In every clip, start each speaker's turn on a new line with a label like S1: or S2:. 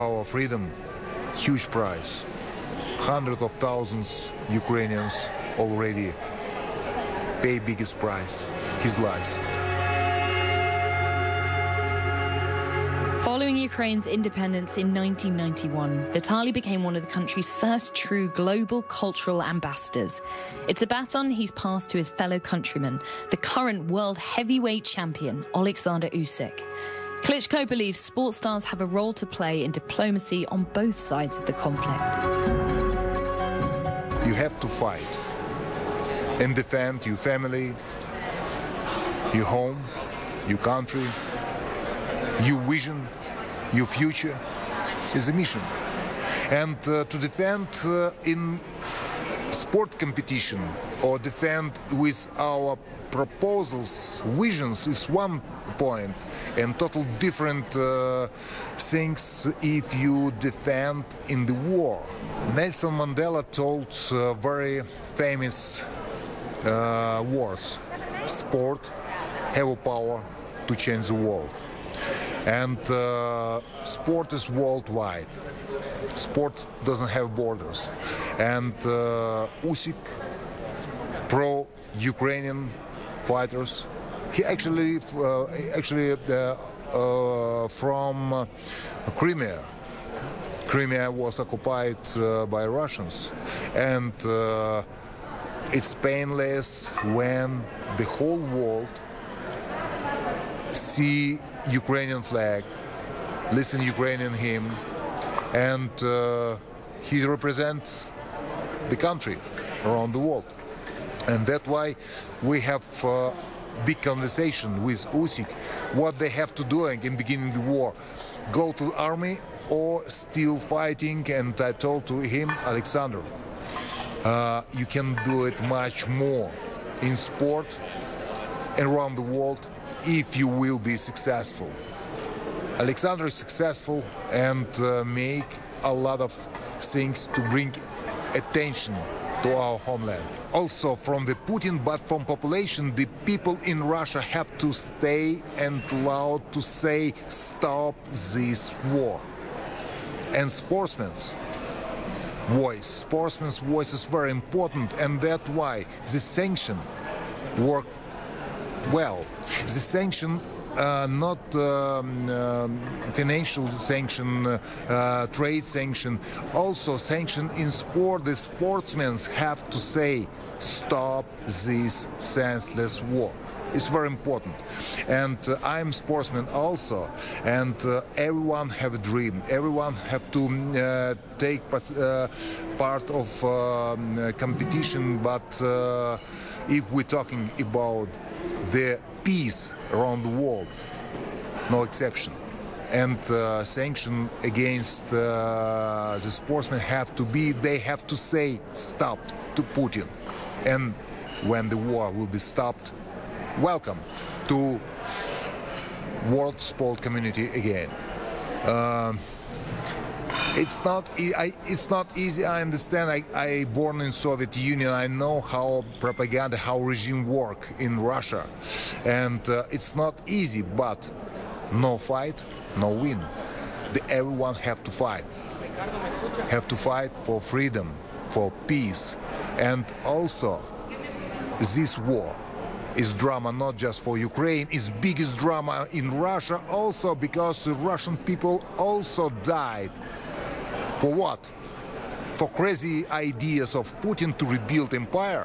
S1: Our freedom, huge prize. Hundreds of thousands Ukrainians already pay biggest price, his lives.
S2: Following Ukraine's independence in 1991, Vitaly became one of the country's first true global cultural ambassadors. It's a baton he's passed to his fellow countrymen, the current world heavyweight champion, Alexander Usyk. Klitschko believes sports stars have a role to play in diplomacy on both sides of the conflict.
S1: You have to fight and defend your family, your home, your country, your vision, your future is a mission. And to defend in sport competition or defend with our proposals, visions is one point, and total different things if you defend in the war. Nelson Mandela told very famous words: sport have a power to change the world. And sport is worldwide. Sport doesn't have borders. And Usyk, pro-Ukrainian fighters, he actually from Crimea. Crimea was occupied by Russians, and it's painless when the whole world see Ukrainian flag, listen Ukrainian hymn, and he represents the country around the world. And that's why we have big conversation with Usyk, what they have to do in beginning the war, go to the army or still fighting. And I told to him, Alexander, you can do it much more in sport and around the world if you will be successful. Alexander is successful and make a lot of things to bring attention to our homeland. Also from the Putin, but from population, the people in Russia have to stay and loud to say, stop this war. And sportsmen's voice is very important, and that's why the sanction work well. The sanction, not financial sanction, trade sanction, also sanction in sport. The sportsmen have to say, stop this senseless war. It's very important. And I'm sportsman also, and everyone have a dream. Everyone have to take part of competition, but if we're talking about the peace around the world, no exception. And sanction against the sportsmen have to be, they have to say stop to Putin. And when the war will be stopped, welcome to world sport community again. It's not easy. I understand. I born in Soviet Union. I know how propaganda, how regime work in Russia, and it's not easy. But no fight, no win. Everyone have to fight. Have to fight for freedom, for peace, and also this war is drama not just for Ukraine. It's biggest drama in Russia also because the Russian people also died. For what? For crazy ideas of Putin to rebuild empire?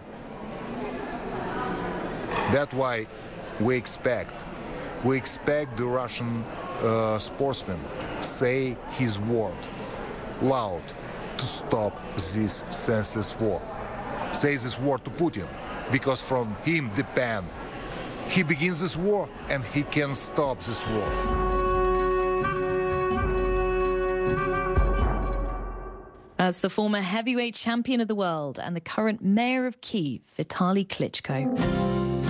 S1: That's why we expect the Russian sportsman say his word loud to stop this senseless war. Say this word to Putin, because from him depend. He begins this war and he can stop this war.
S2: As the former heavyweight champion of the world and the current mayor of Kyiv, Vitaly Klitschko.